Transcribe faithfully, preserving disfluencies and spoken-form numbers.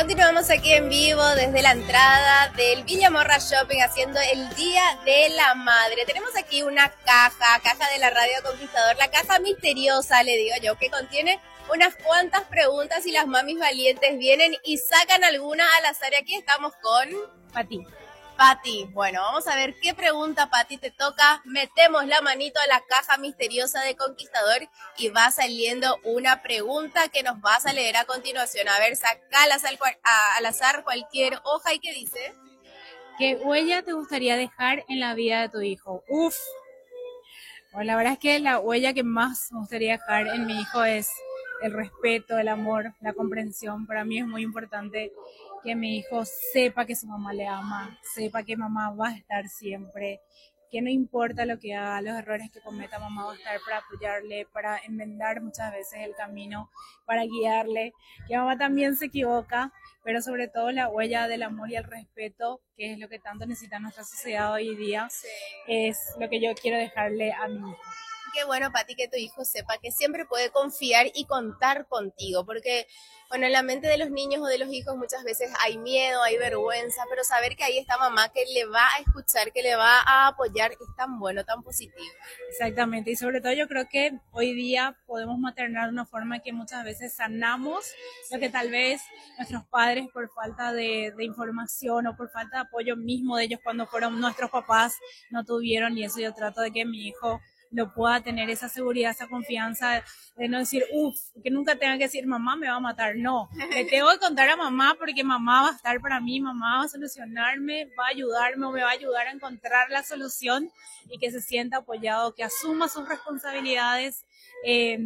Continuamos aquí en vivo desde la entrada del Villa Morra Shopping haciendo el Día de la Madre. Tenemos aquí una caja, caja de la Radio Conquistador, la caja misteriosa, le digo yo, que contiene unas cuantas preguntas y las mamis valientes vienen y sacan algunas al azar. Y aquí estamos con Pati. Pati, bueno, vamos a ver qué pregunta, Pati, te toca. Metemos la manito a la caja misteriosa de Conquistador y va saliendo una pregunta que nos vas a leer a continuación. A ver, saca al azar, al azar cualquier hoja y ¿qué dice? ¿Qué huella te gustaría dejar en la vida de tu hijo? Uf. Bueno, la verdad es que la huella que más me gustaría dejar en mi hijo es el respeto, el amor, la comprensión. Para mí es muy importante que mi hijo sepa que su mamá le ama, sepa que mamá va a estar siempre, que no importa lo que haga, los errores que cometa, mamá va a estar para apoyarle, para enmendar muchas veces el camino, para guiarle, que mamá también se equivoca, pero sobre todo la huella del amor y el respeto, que es lo que tanto necesita nuestra sociedad hoy día, sí. Es lo que yo quiero dejarle a mi hijo. Qué bueno, Pati, que tu hijo sepa que siempre puede confiar y contar contigo, porque, bueno, en la mente de los niños o de los hijos muchas veces hay miedo, hay vergüenza, pero saber que ahí está mamá que le va a escuchar, que le va a apoyar, es tan bueno, tan positivo. Exactamente, y sobre todo yo creo que hoy día podemos maternar de una forma que muchas veces sanamos lo que tal vez nuestros padres por falta de, de información o por falta de apoyo mismo de ellos cuando fueron nuestros papás no tuvieron, y eso yo trato de que mi hijo lo pueda tener, esa seguridad, esa confianza de no decir, uff, que nunca tenga que decir mamá me va a matar, no, le tengo que contar a mamá porque mamá va a estar para mí, mamá va a solucionarme, va a ayudarme o me va a ayudar a encontrar la solución y que se sienta apoyado, que asuma sus responsabilidades. Eh,